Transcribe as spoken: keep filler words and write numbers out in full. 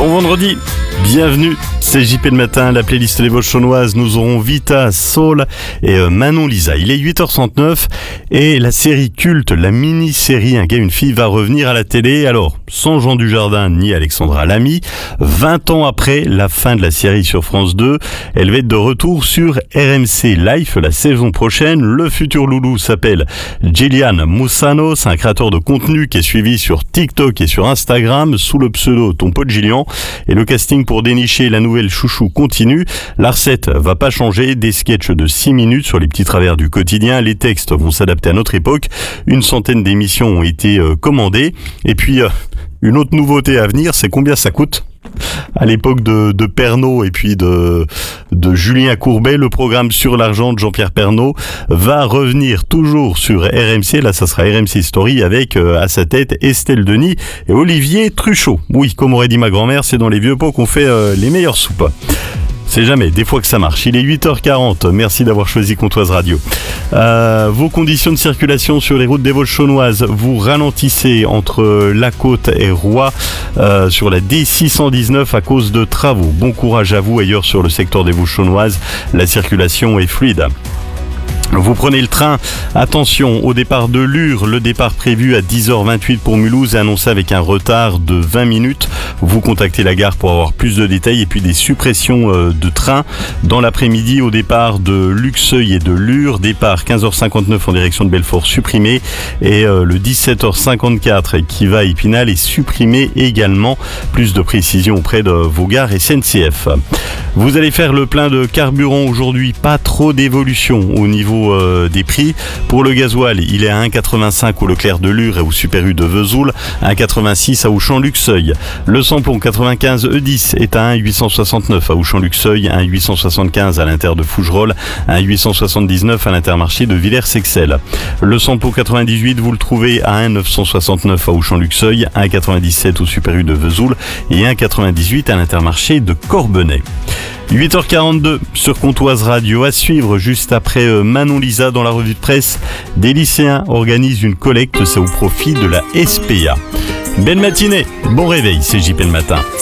Bon vendredi, bienvenue, c'est J P le matin, la playlist des Vosges-Chaulnoises. Nous aurons Vita, Saul et euh, Manon Lisa. Il est huit heures trente-neuf et la série culte, la mini-série Un gars, une fille va revenir à la télé. Alors, sans Jean Dujardin ni Alexandra Lamy, vingt ans après la fin de la série sur France deux, elle va être de retour sur R M C Life la saison prochaine. Le futur loulou s'appelle Gillian Moussano, c'est un créateur de contenu qui est suivi sur TikTok et sur Instagram sous le pseudo Ton pote Gillian. Et le casting pour dénicher la nouvelle chouchou continue. La recette va pas changer, des sketchs de six minutes sur les petits travers du quotidien. Les textes vont s'adapter à notre époque. Une centaine d'émissions ont été euh, commandées. Et puis, euh, une autre nouveauté à venir, c'est combien ça coûte ? À l'époque de, de Pernaut et puis de, de Julien Courbet, le programme Sur l'argent de Jean-Pierre Pernaut va revenir toujours sur R M C. Là, ça sera R M C Story avec euh, à sa tête Estelle Denis et Olivier Truchot. Oui, comme aurait dit ma grand-mère, c'est dans les vieux pots qu'on fait euh, les meilleures soupes. C'est jamais, des fois que ça marche. Il est huit heures quarante, merci d'avoir choisi Comtoise Radio. Euh, vos conditions de circulation sur les routes des Vosges-Chaulnoises, vous ralentissez entre La Côte et Roy euh, sur la D six cent dix-neuf à cause de travaux. Bon courage à vous ailleurs sur le secteur des Vosges-Chaulnoises, la circulation est fluide. Vous prenez le train, attention, au départ de Lure, le départ prévu à dix heures vingt-huit pour Mulhouse est annoncé avec un retard de vingt minutes. Vous contactez la gare pour avoir plus de détails et puis des suppressions de trains dans l'après-midi au départ de Luxeuil et de Lure, départ quinze heures cinquante-neuf en direction de Belfort supprimé et euh, le dix-sept heures cinquante-quatre qui va à Épinal est supprimé également. Plus de précision auprès de vos gares S N C F. Vous allez faire le plein de carburant aujourd'hui, pas trop d'évolution au niveau euh, des prix. Pour le gasoil, il est à un virgule quatre-vingt-cinq au Leclerc de Lure et au Super U de Vesoul, un virgule quatre-vingt-six à Auchan-Luxeuil. Le samplon quatre-vingt-quinze E dix est à un virgule huit cent soixante-neuf à Auchan-Luxeuil, un virgule huit cent soixante-quinze à l'Inter de Fougerolles, un virgule huit cent soixante-dix-neuf à l'Intermarché de Villers-Sexel. Le samplon quatre-vingt-dix-huit, vous le trouvez à un virgule neuf cent soixante-neuf à Auchan-Luxeuil, un virgule quatre-vingt-dix-sept au Super U de Vesoul et un virgule quatre-vingt-dix-huit à l'Intermarché de Corbenay. huit heures quarante-deux sur Comtoise Radio, à suivre juste après euh, Manon Lisa dans la revue de presse. Des lycéens organisent une collecte, c'est au profit de la S P A. Belle matinée, bon réveil, c'est J P le matin.